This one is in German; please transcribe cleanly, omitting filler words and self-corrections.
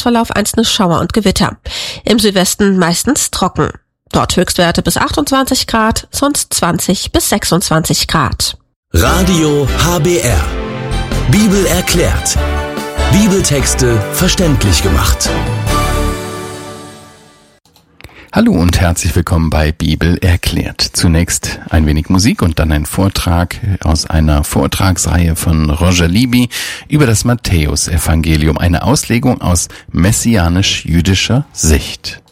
Tagesverlauf einzelne Schauer und Gewitter. Im Südwesten meistens trocken. Dort Höchstwerte bis 28 Grad, sonst 20 bis 26 Grad. Radio HBR. Bibel erklärt. Bibeltexte verständlich gemacht. Hallo und herzlich willkommen bei Bibel erklärt. Zunächst ein wenig Musik und dann ein Vortrag aus einer Vortragsreihe von Roger Libby über das Matthäusevangelium, eine Auslegung aus messianisch-jüdischer Sicht.